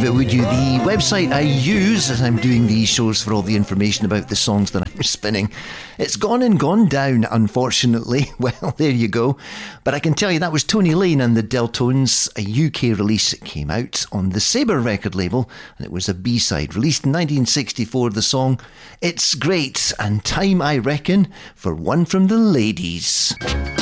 it, would you? The website I use as I'm doing these shows for all the information about the songs that I'm spinning, it's gone and gone down, unfortunately. Well, there you go. But I can tell you that was Tony Lane and the Deltones. A UK release came out on the Sabre record label, and it was a B-side released in 1964. The song, It's Great, and time, I reckon, for one from the ladies.